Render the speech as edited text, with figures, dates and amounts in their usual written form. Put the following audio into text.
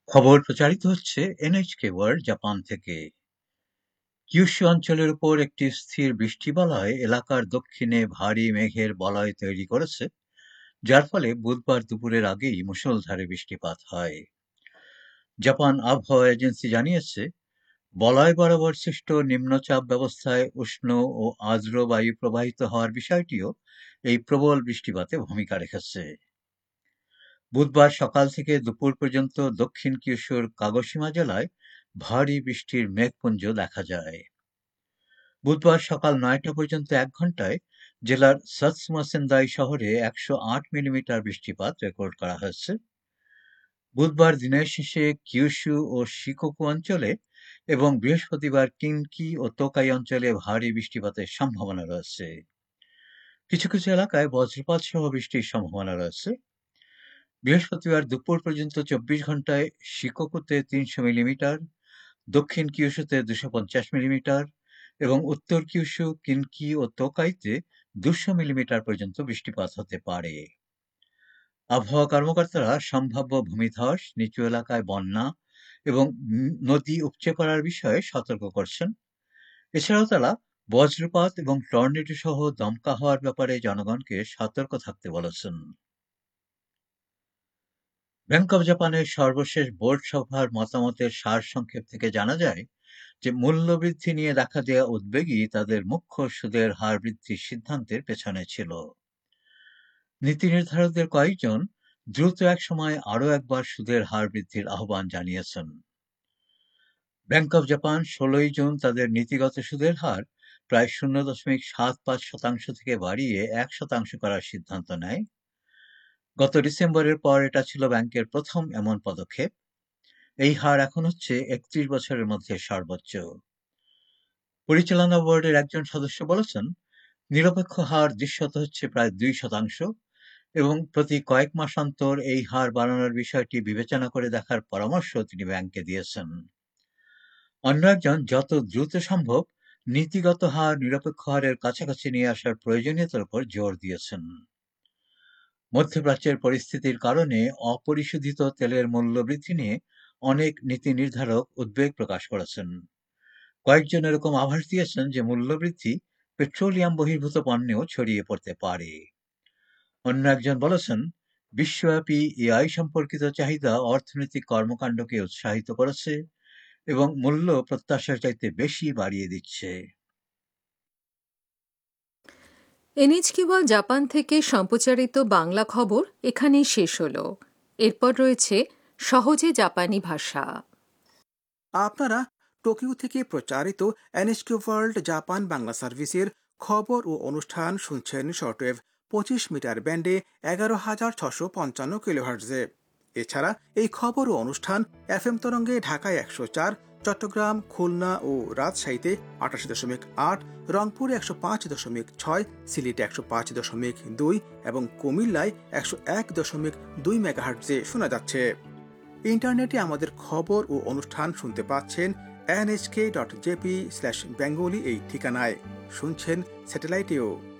খবর প্রচারিত হচ্ছে এনএইচকে ওয়ার্ল্ড জাপান থেকে। কিউশু অঞ্চলের উপর একটি স্থির বৃষ্টিবলয় এলাকার দক্ষিণে ভারী মেঘের বলয় তৈরি করেছে, যার ফলে বুধবার দুপুরের আগেই মুষলধারে বৃষ্টিপাত হয়। জাপান আবহাওয়া এজেন্সি জানিয়েছে, বলয় বরাবর সৃষ্ট নিম্নচাপ ব্যবস্থায় উষ্ণ ও আর্দ্র বায়ু প্রবাহিত হওয়ার বিষয়টিও এই প্রবল বৃষ্টিপাতে ভূমিকা রেখেছে। বুধবার সকাল থেকে দুপুর পর্যন্ত দক্ষিণ কিউশুর কাগোশিমা জেলায় ভারী বৃষ্টির মেঘপুঞ্জ দেখা যায়। বুধবার সকাল ৯টা পর্যন্ত ১ ঘণ্টায় জেলার সাতসুমা সেন্দাই শহরে ১০৮ মিলিমিটার বৃষ্টিপাত রেকর্ড করা হয়েছে। বুধবার দিনের শেষে কিউশু ও শিকোকু অঞ্চলে এবং বৃহস্পতিবার কিনকি ও তোকাই অঞ্চলে ভারী বৃষ্টিপাতের সম্ভাবনা রয়েছে। কিছু কিছু এলাকায় বজ্রপাত সহ বৃষ্টির সম্ভাবনা রয়েছে। বৃহস্পতিবার দুপুর পর্যন্ত ২৪ ঘণ্টায় শিকোকুতে ৩০০ মিলিমিটার, দক্ষিণ কিউশুতে ২৫০ মিলিমিটার এবং উত্তর কিউশু, কিনকি ও তোকাইতে ২০০ মিলিমিটার পর্যন্ত বৃষ্টিপাত হতে পারে। আবহাওয়া কর্মকর্তারা সম্ভাব্য ভূমিধস, নিচু এলাকায় বন্যা এবং নদী উপচে পড়ার বিষয়ে সতর্ক করছেন। এছাড়াও তারা বজ্রপাত এবং টর্নেডো সহ দমকা হওয়ার ব্যাপারে জনগণকে সতর্ক থাকতে বলেছেন। ব্যাংক অব জাপানের সর্বশেষ বোর্ড সভার মতামতের সারসংক্ষেপ থেকে জানা যায় যে মূল্যবৃদ্ধি নিয়ে দেখা দেওয়া উদ্বেগই তাদের মুখ্য সুদের হার বৃদ্ধির সিদ্ধান্তের পেছনে ছিল। নীতি নির্ধারকদের কয়েকজন দ্রুত এক সময় আরও একবার সুদের হার বৃদ্ধির আহ্বান জানিয়েছেন। ব্যাংক অব জাপান ১৬ই জুন তাদের নীতিগত সুদের হার প্রায় ০.৭৫% থেকে বাড়িয়ে ১% করার সিদ্ধান্ত নেয়। গত ডিসেম্বরের পর এটা ছিল ব্যাংকের প্রথম এমন পদক্ষেপ। এই হার এখন হচ্ছে ৩১ বছরের মধ্যে সর্বোচ্চ। পরিচালনা বোর্ডের একজন সদস্য বলেছেন, নিরপেক্ষ হার দৃশ্যত হচ্ছে প্রায় ২% এবং প্রতি কয়েক মাস অন্তর এই হার বাড়ানোর বিষয়টি বিবেচনা করে দেখার পরামর্শ তিনি ব্যাংককে দিয়েছেন। অন্য একজন যত দ্রুত সম্ভব নীতিগত হার নিরপেক্ষ হারের কাছাকাছি নিয়ে আসার প্রয়োজনীয়তার উপর জোর দিয়েছেন। মধ্যপ্রাচ্যের পরিস্থিতির কারণে অপরিশোধিত তেলের মূল্য বৃদ্ধি নিয়ে অনেক নীতি নির্ধারক উদ্বেগ প্রকাশ করেছেন। কয়েকজন এরকম আভাস দিয়েছেন যে মূল্যবৃদ্ধি পেট্রোলিয়াম বহির্ভূত পণ্যেও ছড়িয়ে পড়তে পারে। অন্য একজন বলেছেন, বিশ্বব্যাপী এআই সম্পর্কিত চাহিদা অর্থনৈতিক কর্মকাণ্ডকে উৎসাহিত করেছে এবং মূল্য প্রত্যাশার চাইতে বেশি বাড়িয়ে দিচ্ছে। এনএইচকে ওয়ার্ল্ড জাপান থেকে সম্প্রচারিত বাংলা খবর এখানেই শেষ হলো। এরপর রয়েছে সহজে জাপানি ভাষা। আপনারা টোকিও থেকে প্রচারিত এনএইচকে ওয়ার্ল্ড জাপান বাংলা সার্ভিসের খবর ও অনুষ্ঠান শুনছেন শর্টওয়েভ ২৫ মিটার ব্যান্ডে ১১,৬৫৫ কিলোহার্টজে। এছাড়া এই খবর ও অনুষ্ঠান এফএম তরঙ্গে ঢাকায় ১০৪, চট্টগ্রাম, খুলনা ও রাজশাহীতে ৮৮.৮, রংপুরে ১০৫.৬, সিলেটে ১০৫.২ এবং কুমিল্লায় ১০১.২ মেগাহার্টজে শোনা যাচ্ছে। ইন্টারনেটে আমাদের খবর ও অনুষ্ঠান শুনতে পাচ্ছেন nhk.jp/bengali এই ঠিকানায়। শুনছেন স্যাটেলাইটেও।